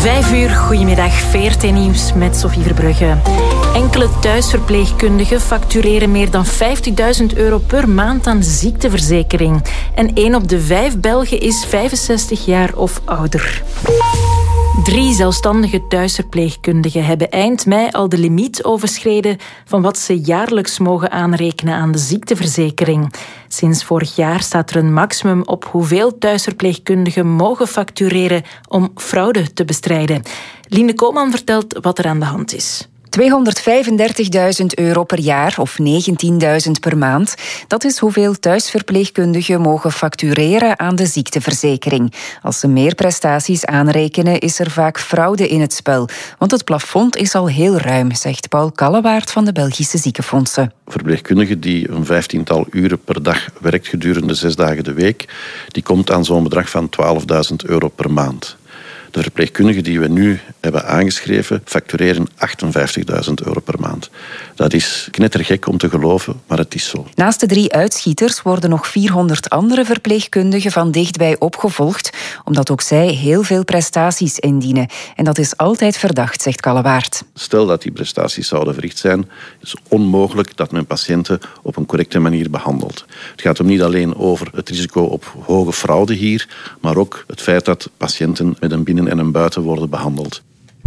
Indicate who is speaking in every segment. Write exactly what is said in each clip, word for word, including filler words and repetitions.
Speaker 1: Vijf uur, goedemiddag, V R T Nieuws met Sophie Verbrugge. Enkele thuisverpleegkundigen factureren meer dan vijftigduizend euro per maand aan ziekteverzekering. En één op de vijf Belgen is vijfenzestig jaar of ouder. Drie zelfstandige thuisverpleegkundigen hebben eind mei al de limiet overschreden van wat ze jaarlijks mogen aanrekenen aan de ziekteverzekering. Sinds vorig jaar staat er een maximum op hoeveel thuisverpleegkundigen mogen factureren om fraude te bestrijden. Lien de Koopman vertelt wat er aan de hand is.
Speaker 2: tweehonderdvijfendertigduizend euro per jaar of negentienduizend per maand. Dat is hoeveel thuisverpleegkundigen mogen factureren aan de ziekteverzekering. Als ze meer prestaties aanrekenen, is er vaak fraude in het spel. Want het plafond is al heel ruim, zegt Paul Kallewaert van de Belgische Ziekenfondsen.
Speaker 3: Verpleegkundige die een vijftiental uren per dag werkt gedurende zes dagen de week, die komt aan zo'n bedrag van twaalfduizend euro per maand. De verpleegkundigen die we nu hebben aangeschreven factureren achtenvijftigduizend euro per maand. Dat is knettergek om te geloven, maar het is zo.
Speaker 2: Naast de drie uitschieters worden nog vierhonderd andere verpleegkundigen van dichtbij opgevolgd, omdat ook zij heel veel prestaties indienen. En dat is altijd verdacht, zegt Kallewaert.
Speaker 3: Stel dat die prestaties zouden verricht zijn, is het onmogelijk dat men patiënten op een correcte manier behandelt. Het gaat hem niet alleen over het risico op hoge fraude hier, maar ook het feit dat patiënten met een binnen- en een buiten worden behandeld.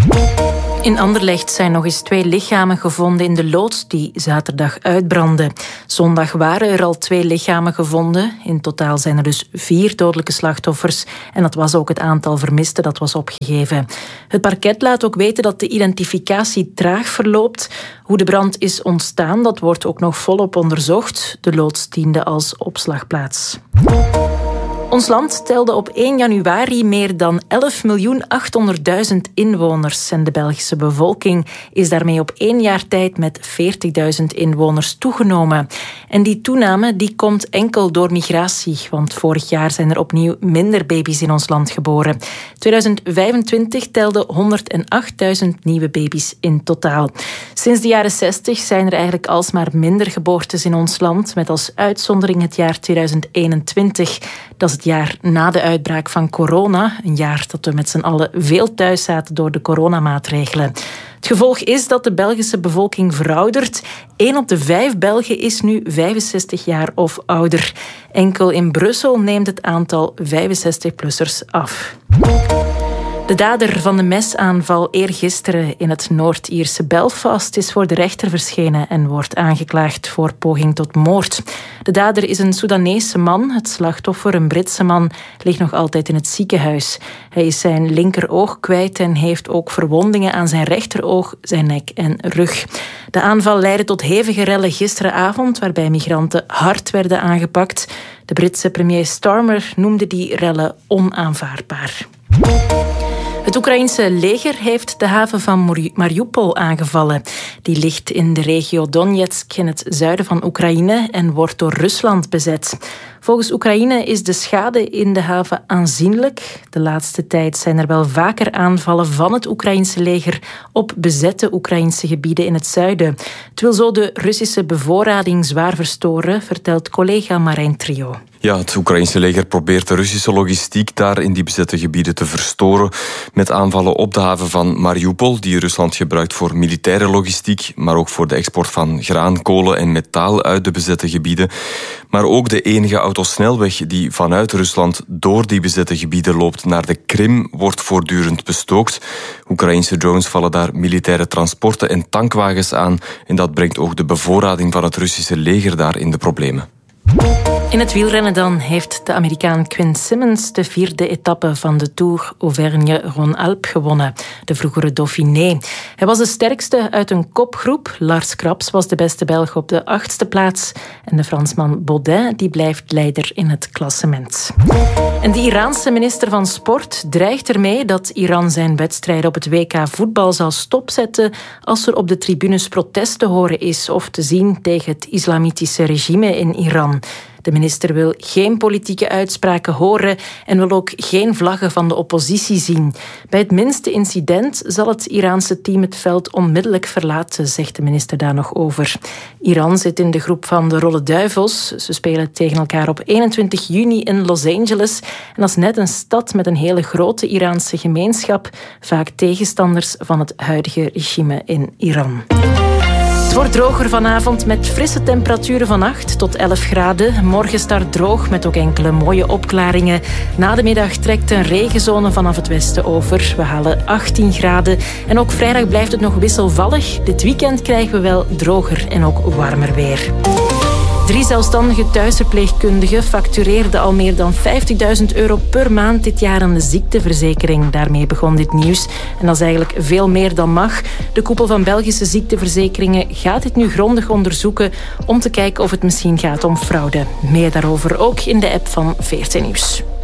Speaker 1: In Anderlecht zijn nog eens twee lichamen gevonden in de loods die zaterdag uitbrandde. Zondag waren er al twee lichamen gevonden. In totaal zijn er dus vier dodelijke slachtoffers. En dat was ook het aantal vermisten dat was opgegeven. Het parket laat ook weten dat de identificatie traag verloopt. Hoe de brand is ontstaan, dat wordt ook nog volop onderzocht. De loods diende als opslagplaats. Ons land telde op één januari meer dan elf miljoen achthonderdduizend inwoners. En de Belgische bevolking is daarmee op één jaar tijd met veertigduizend inwoners toegenomen. En die toename die komt enkel door migratie, want vorig jaar zijn er opnieuw minder baby's in ons land geboren. tweeduizend vijfentwintig telde honderdachtduizend nieuwe baby's in totaal. Sinds de jaren zestig zijn er eigenlijk alsmaar minder geboortes in ons land, met als uitzondering het jaar tweeduizend eenentwintig. Dat is het jaar na de uitbraak van corona. Een jaar dat we met z'n allen veel thuis zaten door de coronamaatregelen. Het gevolg is dat de Belgische bevolking veroudert. Eén op de vijf Belgen is nu vijfenzestig jaar of ouder. Enkel in Brussel neemt het aantal vijfenzestig-plussers af. De dader van de mesaanval eergisteren in het Noord-Ierse Belfast is voor de rechter verschenen en wordt aangeklaagd voor poging tot moord. De dader is een Soedanese man. Het slachtoffer, een Britse man, ligt nog altijd in het ziekenhuis. Hij is zijn linkeroog kwijt en heeft ook verwondingen aan zijn rechteroog, zijn nek en rug. De aanval leidde tot hevige rellen gisteravond, waarbij migranten hard werden aangepakt. De Britse premier Starmer noemde die rellen onaanvaardbaar. Het Oekraïense leger heeft de haven van Mariupol aangevallen. Die ligt in de regio Donetsk in het zuiden van Oekraïne en wordt door Rusland bezet. Volgens Oekraïne is de schade in de haven aanzienlijk. De laatste tijd zijn er wel vaker aanvallen van het Oekraïense leger op bezette Oekraïnse gebieden in het zuiden. Het wil zo de Russische bevoorrading zwaar verstoren, vertelt collega Marijn Trio.
Speaker 4: Ja, het Oekraïense leger probeert de Russische logistiek daar in die bezette gebieden te verstoren met aanvallen op de haven van Mariupol, die Rusland gebruikt voor militaire logistiek, maar ook voor de export van graan, kolen en metaal uit de bezette gebieden. Maar ook de enige autosnelweg die vanuit Rusland door die bezette gebieden loopt naar de Krim wordt voortdurend bestookt. Oekraïense drones vallen daar militaire transporten en tankwagens aan en dat brengt ook de bevoorrading van het Russische leger daar in de problemen.
Speaker 1: In het wielrennen dan heeft de Amerikaan Quinn Simmons de vierde etappe van de Tour Auvergne-Rhône-Alpes gewonnen, de vroegere Dauphiné. Hij was de sterkste uit een kopgroep. Lars Kraps was de beste Belg op de achtste plaats en de Fransman Baudin die blijft leider in het klassement. En de Iraanse minister van Sport dreigt ermee dat Iran zijn wedstrijden op het W K voetbal zal stopzetten als er op de tribunes protest te horen is of te zien tegen het islamitische regime in Iran. De minister wil geen politieke uitspraken horen en wil ook geen vlaggen van de oppositie zien. Bij het minste incident zal het Iraanse team het veld onmiddellijk verlaten, zegt de minister daar nog over. Iran zit in de groep van de Rolle Duivels. Ze spelen tegen elkaar op eenentwintig juni in Los Angeles. En dat is net een stad met een hele grote Iraanse gemeenschap, vaak tegenstanders van het huidige regime in Iran. Het wordt droger vanavond met frisse temperaturen van acht tot elf graden. Morgen start droog met ook enkele mooie opklaringen. Na de middag trekt een regenzone vanaf het westen over. We halen achttien graden. En ook vrijdag blijft het nog wisselvallig. Dit weekend krijgen we wel droger en ook warmer weer. Drie zelfstandige thuisverpleegkundigen factureerden al meer dan vijftigduizend euro per maand dit jaar aan de ziekteverzekering. Daarmee begon dit nieuws. En dat is eigenlijk veel meer dan mag. De koepel van Belgische ziekteverzekeringen gaat dit nu grondig onderzoeken om te kijken of het misschien gaat om fraude. Meer daarover ook in de app van V R T Nieuws.